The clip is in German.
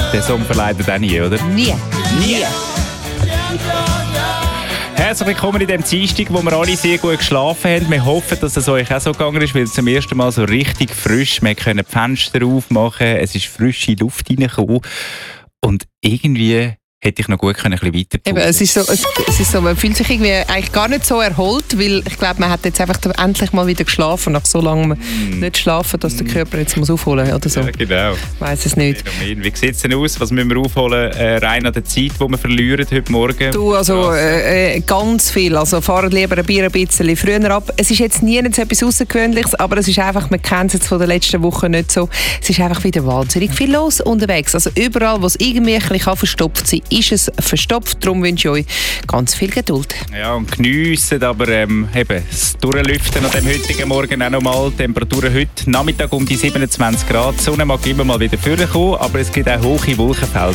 Den Song verleidet auch nie, oder? Nie. Herzlich willkommen in dem Dienstag, wo wir alle sehr gut geschlafen haben. Wir hoffen, dass es euch auch so gegangen ist, weil es zum ersten Mal so richtig frisch. Wir können die Fenster aufmachen, es ist frische Luft reingekommen. Und irgendwie hätte ich noch gut ein bisschen weiter tun. Es ist so, man fühlt sich irgendwie eigentlich gar nicht so erholt, weil ich glaube, man hat jetzt einfach endlich mal wieder geschlafen, nach so langem nicht schlafen, dass der Körper jetzt muss aufholen oder so. Ja, genau. Ich weiss es nicht. Wie sieht es denn aus? Was müssen wir aufholen, rein an der Zeit, die wir verlieren heute Morgen? Du, also ganz viel. Also fahren lieber ein Bier ein bisschen früher ab. Es ist jetzt nie etwas Außergewöhnliches, aber es ist einfach, man kennt es jetzt von der letzten Woche nicht so, es ist einfach wieder wahnsinnig viel los unterwegs. Also überall, wo es irgendwie ein bisschen verstopft sein kann, ist es verstopft. Darum wünsche ich euch ganz viel Geduld. Ja, und geniessen, aber eben das Durchlüften an dem heutigen Morgen auch nochmal. Temperaturen heute Nachmittag um die 27 Grad. Die Sonne mag immer mal wieder vorkommen, aber es gibt auch hohe Wolkenfelder.